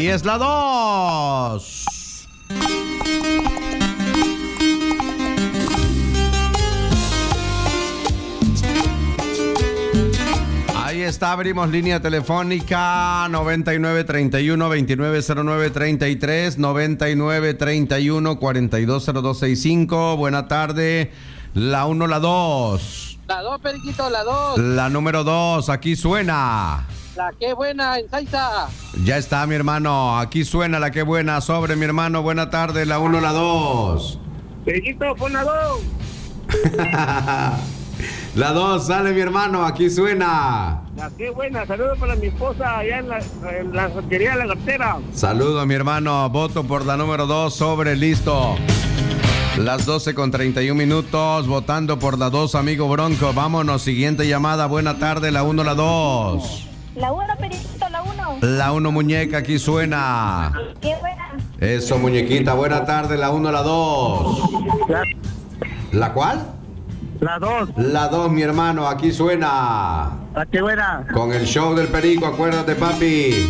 Ahí es la 2. Ahí está, abrimos línea telefónica 9931-2909-33, 9931-420265. Buena tarde. La 1, la 2. La 2, Periquito, la 2. La número 2, aquí suena. La que buena en Saiza. Ya está, mi hermano. Aquí suena la que buena. Sobre, mi hermano. Buena tarde. La 1, la 2. Periquito, pon la 2. La 2, sale, mi hermano. Aquí suena. La que buena. Saludos para mi esposa allá en la santería de la cartera. Saludo, mi hermano. Voto por la número 2. Sobre, listo. Las 12:31, votando por la 2, amigo Bronco. Vámonos, siguiente llamada. Buena tarde, la 1, la 2. La 1, Periquito, la 1. La 1, muñeca, aquí suena. Qué buena. Eso, muñequita, buena tarde, la 1, la 2. ¿La cuál? La 2. La 2, mi hermano, aquí suena. La que buena. Con el show del Perico, acuérdate, papi.